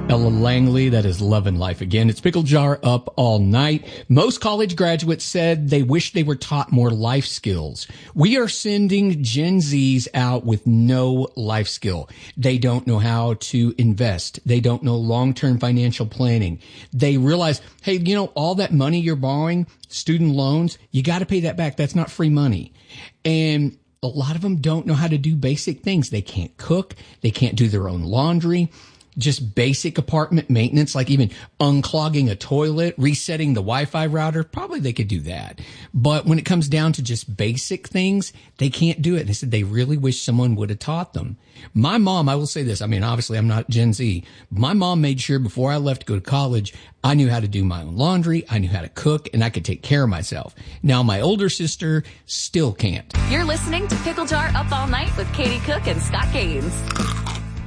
Ella Langley, that is Love and Life Again. It's Pickle Jar Up All Night. Most college graduates said they wish they were taught more life skills. We are sending Gen Zs out with no life skill. They don't know how to invest. They don't know long-term financial planning. They realize, hey, you know, all that money you're borrowing, student loans, you got to pay that back. That's not free money. And a lot of them don't know how to do basic things. They can't cook. They can't do their own laundry. Just basic apartment maintenance, like even unclogging a toilet, resetting the Wi-Fi router. Probably they could do that. But when it comes down to just basic things, they can't do it. They said they really wish someone would have taught them. My mom, I will say this. I mean, obviously I'm not Gen Z. My mom made sure before I left to go to college, I knew how to do my own laundry. I knew how to cook, and I could take care of myself. Now my older sister still can't. You're listening to Pickle Jar Up All Night with Katie Cook and Scott Gaines.